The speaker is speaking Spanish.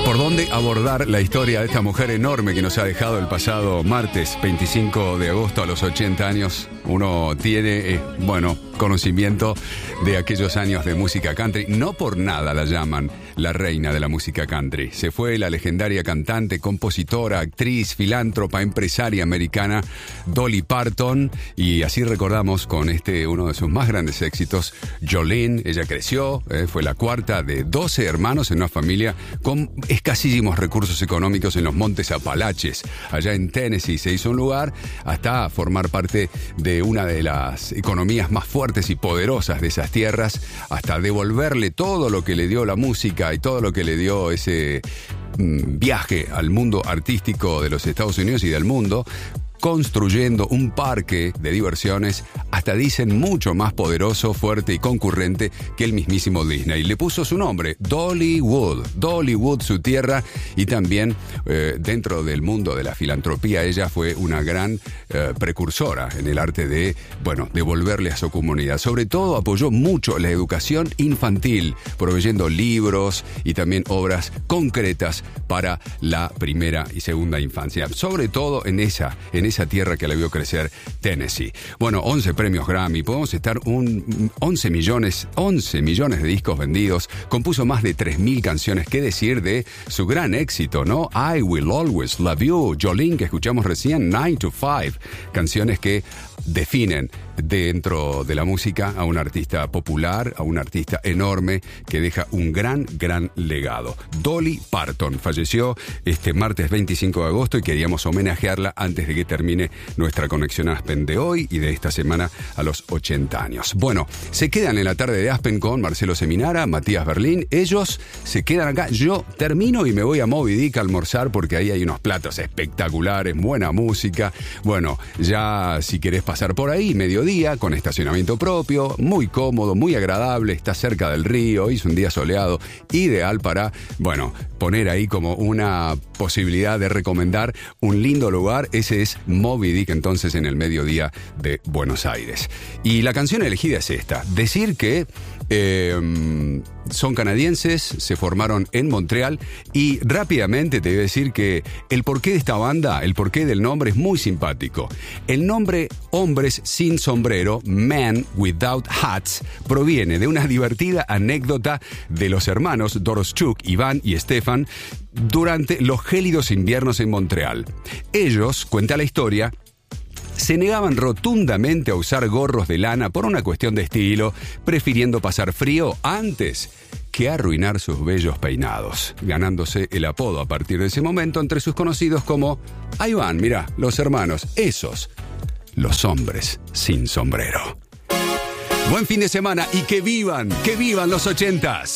¿Por dónde abordar la historia de esta mujer enorme que nos ha dejado el pasado martes 25 de agosto a los 80 años? Uno tiene, conocimiento de aquellos años de música country. No por nada la llaman la reina de la música country. Se fue la legendaria cantante, compositora, actriz, filántropa, empresaria americana Dolly Parton, y así recordamos con uno de sus más grandes éxitos, Jolene. Ella creció, fue la cuarta de 12 hermanos en una familia con escasísimos recursos económicos en los montes Apalaches. Allá en Tennessee se hizo un lugar hasta formar parte de una de las economías más fuertes y poderosas de esas tierras, hasta devolverle todo lo que le dio la música y todo lo que le dio ese viaje al mundo artístico de los Estados Unidos y del mundo, construyendo un parque de diversiones, hasta dicen mucho más poderoso, fuerte y concurrente que el mismísimo Disney. Le puso su nombre, Dollywood. Dollywood, su tierra, y también dentro del mundo de la filantropía, ella fue una gran precursora en el arte de, devolverle a su comunidad. Sobre todo apoyó mucho la educación infantil, proveyendo libros y también obras concretas para la primera y segunda infancia. Sobre todo en esa tierra que la vio crecer, Tennessee. 11 premios Grammy, podemos estar 11 millones de discos vendidos, compuso más de 3.000 canciones. ¿Qué decir de su gran éxito, no? I Will Always Love You, Jolene, que escuchamos recién, 9 to 5, canciones que definen dentro de la música a un artista popular, a un artista enorme que deja un gran legado. Dolly Parton falleció este martes 25 de agosto y queríamos homenajearla antes de que termine nuestra conexión Aspen de hoy y de esta semana a los 80 años. Se quedan en la tarde de Aspen con Marcelo Seminara, Matías Berlín. Ellos se quedan acá. Yo termino y me voy a Moby Dick a almorzar porque ahí hay unos platos espectaculares, buena música. Ya si querés pasar por ahí, mediodía, con estacionamiento propio, muy cómodo, muy agradable, está cerca del río, hizo un día soleado, ideal para, poner ahí como una posibilidad de recomendar un lindo lugar. Ese es Moby Dick, entonces, en el mediodía de Buenos Aires. Y la canción elegida es esta. Decir que son canadienses, se formaron en Montreal, y rápidamente te voy a decir que el porqué de esta banda, el porqué del nombre es muy simpático. El nombre Hombres Sin Sombrero, Men Without Hats, proviene de una divertida anécdota de los hermanos Doroschuk, Iván y Stefan, durante los gélidos inviernos en Montreal. Ellos, cuenta la historia, se negaban rotundamente a usar gorros de lana por una cuestión de estilo, prefiriendo pasar frío antes que arruinar sus bellos peinados, ganándose el apodo a partir de ese momento entre sus conocidos como, ahí van, mirá, los hermanos, esos, los hombres sin sombrero. Buen fin de semana y que vivan los 80s.